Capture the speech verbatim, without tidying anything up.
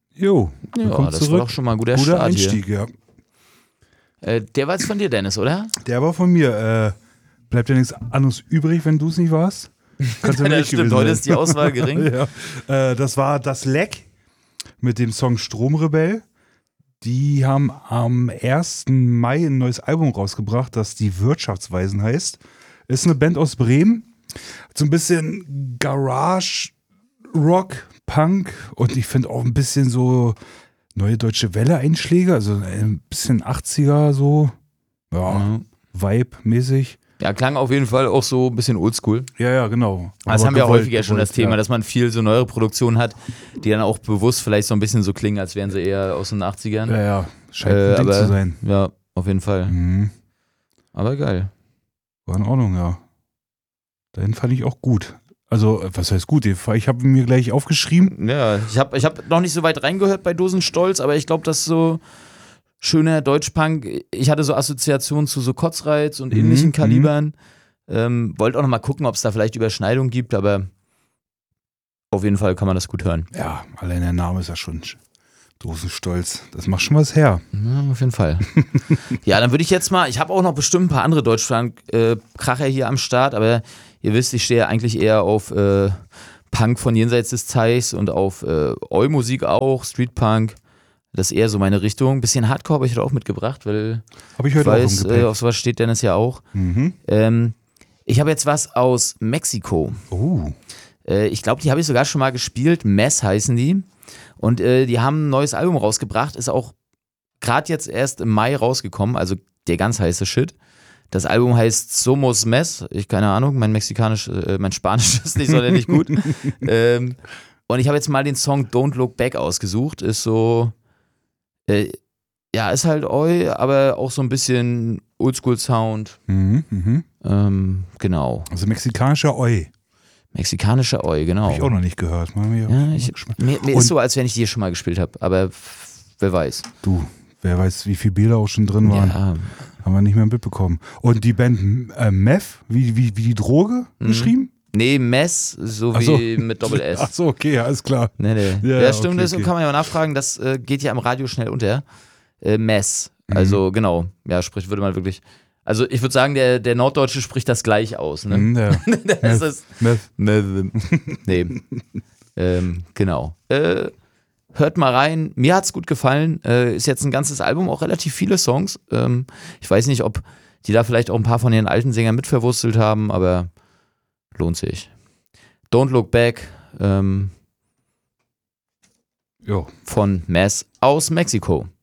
Jo, ja, das zurück. war doch schon mal ein guter, guter Start Einstieg, hier. ja. Äh, der war jetzt von dir, Dennis, oder? Der war von mir. Äh, bleibt ja nichts anderes übrig, wenn du es nicht warst. Kannst du Ja, nicht das stimmt, gewesen heute sein. ist die Auswahl gering. ja. äh, das war das Leck mit dem Song Stromrebell. Die haben am ersten Mai ein neues Album rausgebracht, das Die Wirtschaftsweisen heißt. Ist eine Band aus Bremen. So ein bisschen Garage, Rock, Punk und ich finde auch ein bisschen so Neue Deutsche Welle-Einschläge, also ein bisschen achtziger so, ja, Mhm. Vibe-mäßig. Ja, klang auf jeden Fall auch so ein bisschen oldschool. Ja, ja, genau. Das Aber haben wir gewollt, häufiger schon gewollt, das Thema, ja. dass man viel so neuere Produktionen hat, die dann auch bewusst vielleicht so ein bisschen so klingen, als wären sie eher aus den achtzigern. Ja, ja, scheint Äh, ein Ding aber, zu sein. Ja, auf jeden Fall. Mhm. Aber geil. War in Ordnung, ja. Den fand ich auch gut. Also, was heißt gut? Ich habe mir gleich aufgeschrieben. Ja, ich habe ich hab noch nicht so weit reingehört bei Dosenstolz, aber ich glaube, das ist so schöner Deutschpunk. Ich hatte so Assoziationen zu so Kotzreiz und Mhm, ähnlichen mhm. Kalibern. Ähm, wollte auch noch mal gucken, ob es da vielleicht Überschneidungen gibt, aber auf jeden Fall kann man das gut hören. Ja, allein der Name ist ja schon Dosenstolz. Das macht schon was her. Ja, auf jeden Fall. Ja, dann würde ich jetzt mal, ich habe auch noch bestimmt ein paar andere Deutschpunk-Kracher hier am Start, aber ihr wisst, ich stehe eigentlich eher auf äh, Punk von jenseits des Teichs und auf äh, Oi-Musik auch, Streetpunk. Das ist eher so meine Richtung. Bisschen Hardcore habe ich heute auch mitgebracht, weil Habe ich ich heute auch im weiß, Gepäck. äh, auf sowas steht Dennis ja auch. Mhm. Ähm, ich habe jetzt was aus Mexiko. Oh. Äh, ich glaube, die habe ich sogar schon mal gespielt. Mess heißen die. Und äh, die haben ein neues Album rausgebracht. Ist auch gerade jetzt erst im Mai rausgekommen. Also der ganz heiße Shit. Das Album heißt Somos Mess. Ich keine Ahnung. Mein Mexikanisch, äh, mein Spanisch ist nicht sonderlich gut. ähm, und ich habe jetzt mal den Song Don't Look Back ausgesucht. Ist so, äh, ja, ist halt Oi, aber auch so ein bisschen Oldschool-Sound. Mhm, mhm. Ähm, genau. Also mexikanischer Oi. Mexikanischer Oi, genau. Habe ich auch noch nicht gehört. Mal mir Ja, ich, mir mir Und- ist so, als wenn ich die hier schon mal gespielt habe, aber f- wer weiß. Du, wer weiß, wie viele Bilder auch schon drin waren. Ja, Haben wir nicht mehr mitbekommen. Und die Band äh, Meth, wie, wie, wie die Droge Mhm. geschrieben? nee, Mess, so Ach so. wie mit Doppel-S. Ach so, okay, alles klar. Nee, nee. Ja, Ja, stimmt, okay, das okay. kann man ja mal nachfragen, das äh, geht ja im Radio schnell unter. Äh, Mess, also genau, ja, sprich, würde man wirklich, also ich würde sagen, der, der Norddeutsche spricht das gleich aus, ne? Mhm, ja. Das ist, Meth. nee, ähm, genau. Äh, hört mal rein, mir hat's gut gefallen, äh, ist jetzt ein ganzes Album, auch relativ viele Songs. Ähm, ich weiß nicht, ob die da vielleicht auch ein paar von ihren alten Sängern mitverwurstelt haben, aber lohnt sich. Don't Look Back ähm, Jo. von Mess aus Mexiko.